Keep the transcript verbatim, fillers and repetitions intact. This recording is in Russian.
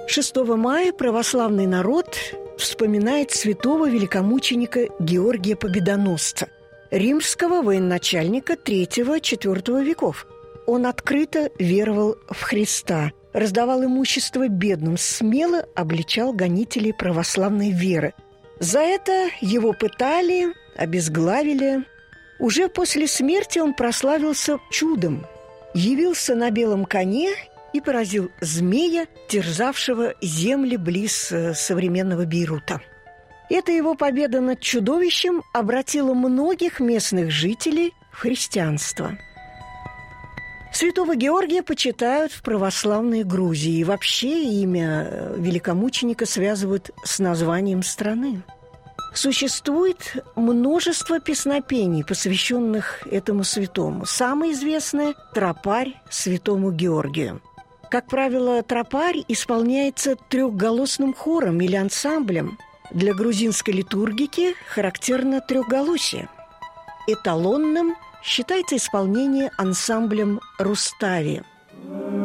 шестого мая православный народ вспоминает святого великомученика Георгия Победоносца, римского военачальника третьего-четвёртого веков. Он открыто веровал в Христа, раздавал имущество бедным, смело обличал гонителей православной веры. За это его пытали, обезглавили. Уже после смерти он прославился чудом. Явился на белом коне и поразил змея, терзавшего земли близ современного Бейрута. Эта его победа над чудовищем обратила многих местных жителей в христианство. Святого Георгия почитают в православной Грузии. И вообще имя великомученика связывают с названием страны. Существует множество песнопений, посвященных этому святому. Самое известное – «Тропарь святому Георгию». Как правило, тропарь исполняется трехголосным хором или ансамблем. Для грузинской литургики характерно трехголосие. Эталонным считается исполнение ансамблем «Рустави».